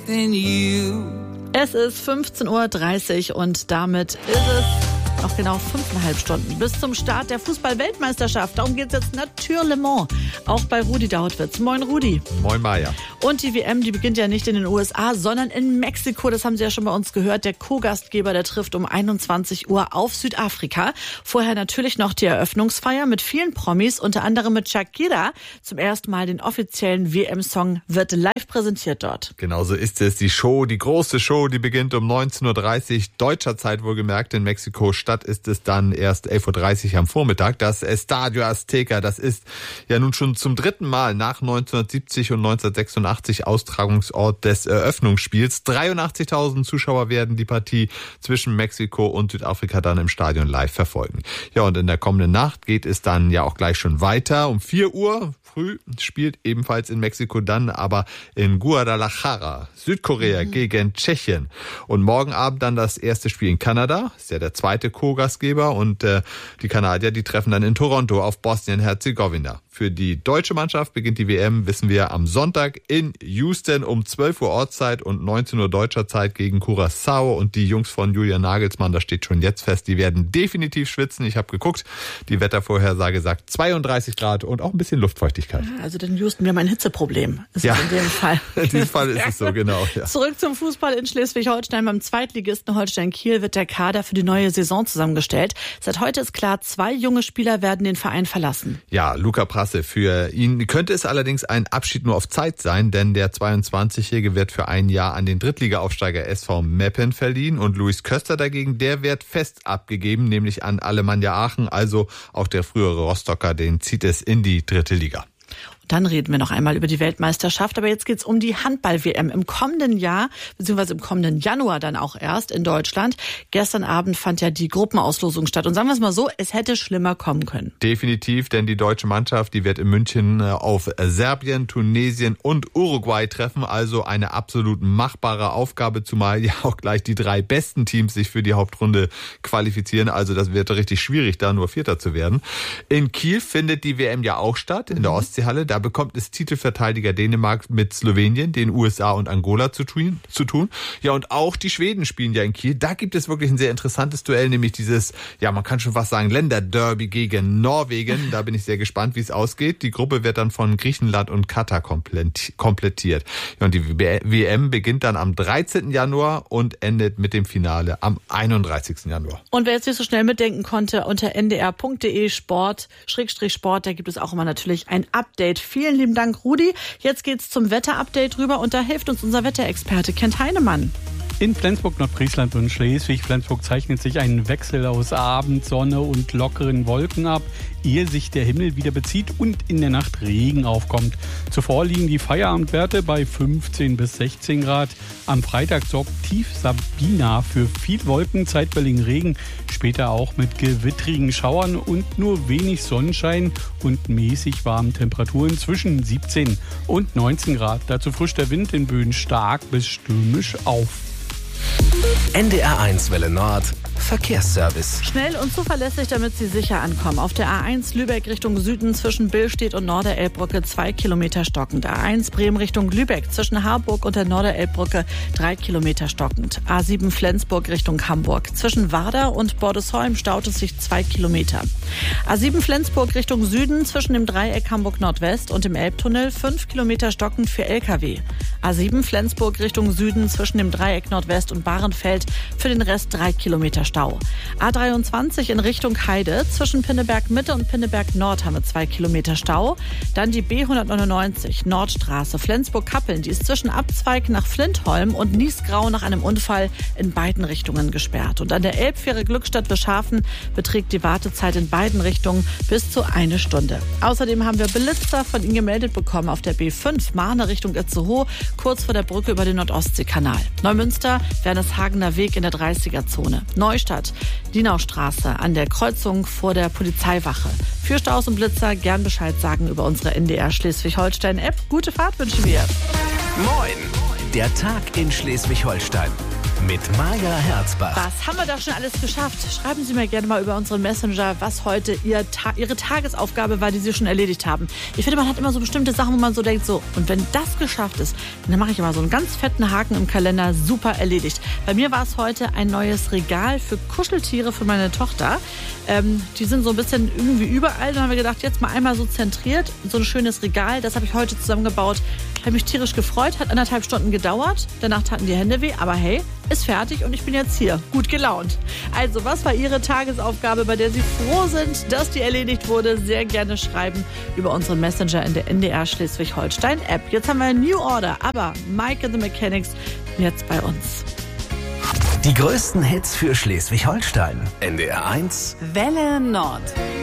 in you. Es ist 15:30 Uhr und damit ist es noch genau 5,5 Stunden bis zum Start der Fußball-Weltmeisterschaft. Darum geht es jetzt natürlich auch bei Rudi Dautwitz. Moin Rudi. Moin Maja. Und die WM, die beginnt ja nicht in den USA, sondern in Mexiko. Das haben Sie ja schon bei uns gehört. Der Co-Gastgeber, der trifft um 21 Uhr auf Südafrika. Vorher natürlich noch die Eröffnungsfeier mit vielen Promis, unter anderem mit Shakira. Zum ersten Mal den offiziellen WM-Song wird live präsentiert dort. Genau so ist es. Die Show, die große Show, die beginnt um 19:30 Uhr deutscher Zeit wohlgemerkt. In Mexiko-Stadt ist es dann erst 11:30 Uhr am Vormittag. Das Estadio Azteca, das ist ja nun schon zum dritten Mal nach 1970 und 1986 Austragungsort des Eröffnungsspiels. 83.000 Zuschauer werden die Partie zwischen Mexiko und Südafrika dann im Stadion live verfolgen. Ja, und in der kommenden Nacht geht es dann ja auch gleich schon weiter. Um 4 Uhr früh spielt ebenfalls in Mexiko dann aber in Guadalajara Südkorea gegen Tschechien. Und morgen Abend dann das erste Spiel in Kanada. Ist ja der zweite Co-Gastgeber. Und die Kanadier, die treffen dann in Toronto auf Bosnien-Herzegowina. Für die deutsche Mannschaft beginnt die WM, wissen wir, am Sonntag in Houston um 12 Uhr Ortszeit und 19 Uhr deutscher Zeit gegen Curaçao. Und die Jungs von Julian Nagelsmann, das steht schon jetzt fest, die werden definitiv schwitzen. Ich habe geguckt, die Wettervorhersage sagt 32 Grad und auch ein bisschen Luftfeuchtigkeit. Also in Houston, wir haben ein Hitzeproblem. Ist ja, in dem Fall. In diesem Fall ist es so, genau. Ja. Zurück zum Fußball in Schleswig-Holstein. Beim Zweitligisten Holstein Kiel wird der Kader für die neue Saison zusammengestellt. Seit heute ist klar, 2 junge Spieler werden den Verein verlassen. Ja, Luca Prasse. Für ihn könnte es allerdings ein Abschied nur auf Zeit sein, denn der 22-Jährige wird für ein Jahr an den Drittliga-Aufsteiger SV Meppen verliehen und Luis Köster dagegen, der wird fest abgegeben, nämlich an Alemannia Aachen, also auch der frühere Rostocker, den zieht es in die 3. Liga. Dann reden wir noch einmal über die Weltmeisterschaft. Aber jetzt geht's um die Handball-WM im kommenden Jahr, beziehungsweise im kommenden Januar dann auch erst in Deutschland. Gestern Abend fand ja die Gruppenauslosung statt. Und sagen wir es mal so, es hätte schlimmer kommen können. Definitiv, denn die deutsche Mannschaft, die wird in München auf Serbien, Tunesien und Uruguay treffen. Also eine absolut machbare Aufgabe, zumal ja auch gleich die 3 besten Teams sich für die Hauptrunde qualifizieren. Also das wird richtig schwierig, da nur Vierter zu werden. In Kiel findet die WM ja auch statt, in der Ostseehalle. Da bekommt es Titelverteidiger Dänemark mit Slowenien, den USA und Angola zu tun. Ja, und auch die Schweden spielen ja in Kiel. Da gibt es wirklich ein sehr interessantes Duell, nämlich dieses, ja, man kann schon fast sagen, Länderderby gegen Norwegen. Da bin ich sehr gespannt, wie es ausgeht. Die Gruppe wird dann von Griechenland und Katar komplettiert. Ja, und die WM beginnt dann am 13. Januar und endet mit dem Finale am 31. Januar. Und wer jetzt nicht so schnell mitdenken konnte, unter ndr.de/sport, da gibt es auch immer natürlich ein Update. Vielen lieben Dank, Rudi. Jetzt geht's zum Wetterupdate rüber und da hilft uns unser Wetterexperte Kent Heinemann. In Flensburg, Nordfriesland und Schleswig-Flensburg zeichnet sich ein Wechsel aus Abendsonne und lockeren Wolken ab, ehe sich der Himmel wieder bezieht und in der Nacht Regen aufkommt. Zuvor liegen die Feierabendwerte bei 15 bis 16 Grad. Am Freitag sorgt Tief Sabina für viel Wolken, zeitweiligen Regen, später auch mit gewittrigen Schauern und nur wenig Sonnenschein und mäßig warmen Temperaturen zwischen 17 und 19 Grad. Dazu frischt der Wind in Böen stark bis stürmisch auf. NDR1 Welle Nord Verkehrsservice. Schnell und zuverlässig, damit Sie sicher ankommen. Auf der A1 Lübeck Richtung Süden zwischen Billstedt und Norderelbbrücke 2 Kilometer stockend. A1 Bremen Richtung Lübeck zwischen Harburg und der Norderelbbrücke 3 Kilometer stockend. A7 Flensburg Richtung Hamburg. Zwischen Warder und Bordesholm staut es sich 2 Kilometer. A7 Flensburg Richtung Süden zwischen dem Dreieck Hamburg Nordwest und dem Elbtunnel 5 Kilometer stockend für LKW. A7 Flensburg Richtung Süden zwischen dem Dreieck Nordwest und Bahrenfeld für den Rest 3 Kilometer Stau. A23 in Richtung Heide zwischen Pinneberg Mitte und Pinneberg Nord haben wir 2 Kilometer Stau. Dann die B199 Nordstraße Flensburg-Kappeln, die ist zwischen Abzweig nach Flintholm und Niesgrau nach einem Unfall in beiden Richtungen gesperrt. Und an der Elbfähre Glückstadt-Beschhafen beträgt die Wartezeit in beiden Richtungen bis zu 1 Stunde. Außerdem haben wir Blitzer von Ihnen gemeldet bekommen auf der B5 Marne Richtung Itzehoe, kurz vor der Brücke über den Nordostseekanal. Neumünster, Werneshagener Weg in der 30er-Zone. Neustadt, Dienaustraße an der Kreuzung vor der Polizeiwache. Für Staus und Blitzer gern Bescheid sagen über unsere NDR Schleswig-Holstein-App. Gute Fahrt wünschen wir. Moin! Der Tag in Schleswig-Holstein. mit Maja Herzbach. Was haben wir da schon alles geschafft? Schreiben Sie mir gerne mal über unseren Messenger, was heute Ihre Tagesaufgabe war, die Sie schon erledigt haben. Ich finde, man hat immer so bestimmte Sachen, wo man so denkt, so, und wenn das geschafft ist, dann mache ich immer so einen ganz fetten Haken im Kalender, super erledigt. Bei mir war es heute ein neues Regal für Kuscheltiere für meine Tochter. Die sind so ein bisschen irgendwie überall. Dann haben wir gedacht, jetzt mal einmal so zentriert, so ein schönes Regal. Das habe ich heute zusammengebaut. Habe mich tierisch gefreut, hat 1,5 Stunden gedauert. Danach taten die Hände weh, aber hey, ist fertig und ich bin jetzt hier, gut gelaunt. Also, was war Ihre Tagesaufgabe, bei der Sie froh sind, dass die erledigt wurde? Sehr gerne schreiben über unseren Messenger in der NDR Schleswig-Holstein-App. Jetzt haben wir ein New Order, aber Mike and the Mechanics jetzt bei uns. Die größten Hits für Schleswig-Holstein. NDR 1 Welle Nord.